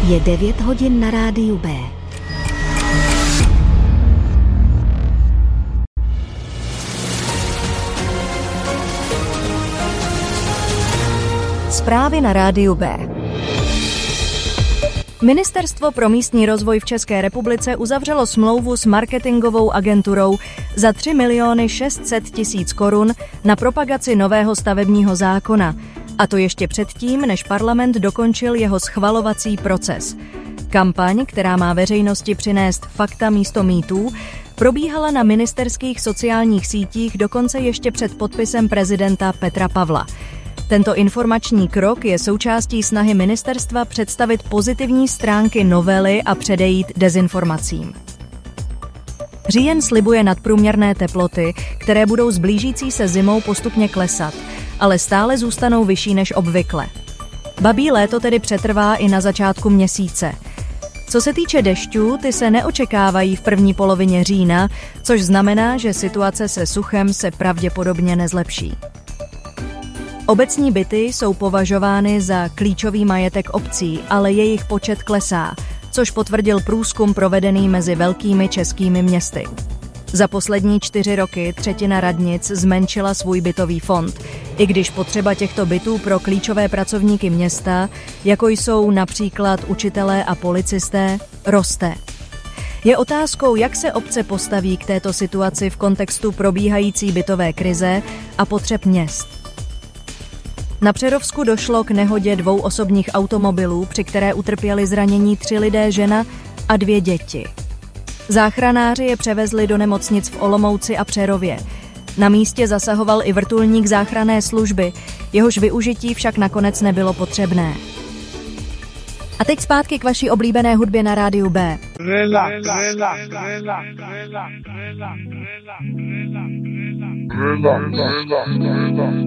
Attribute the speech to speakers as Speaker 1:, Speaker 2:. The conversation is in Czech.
Speaker 1: Je 9 hodin na rádiu B.
Speaker 2: Zprávy na rádiu B. Ministerstvo pro místní rozvoj v České republice uzavřelo smlouvu s marketingovou agenturou za 3 600 000 korun na propagaci nového stavebního zákona. A to ještě předtím, než parlament dokončil jeho schvalovací proces. Kampaň, která má veřejnosti přinést fakta místo mýtů, probíhala na ministerských sociálních sítích dokonce ještě před podpisem prezidenta Petra Pavla. Tento informační krok je součástí snahy ministerstva představit pozitivní stránky novely a předejít dezinformacím. Říjen slibuje nadprůměrné teploty, které budou s blížící se zimou postupně klesat, ale stále zůstanou vyšší než obvykle. Babí léto tedy přetrvá i na začátku měsíce. Co se týče dešťů, ty se neočekávají v první polovině října, což znamená, že situace se suchem se pravděpodobně nezlepší. Obecní byty jsou považovány za klíčový majetek obcí, ale jejich počet klesá, což potvrdil průzkum provedený mezi velkými českými městy. Za poslední 4 roky 1/3 radnic zmenšila svůj bytový fond, i když potřeba těchto bytů pro klíčové pracovníky města, jako jsou například učitelé a policisté, roste. Je otázkou, jak se obce postaví k této situaci v kontextu probíhající bytové krize a potřeb měst. Na Přerovsku došlo k nehodě 2 osobních automobilů, při které utrpěli zranění 3 lidé, žena a 2 děti. Záchranáři je převezli do nemocnic v Olomouci a Přerově. Na místě zasahoval i vrtulník záchranné služby, jehož využití však nakonec nebylo potřebné. A teď zpátky k vaší oblíbené hudbě na rádiu B.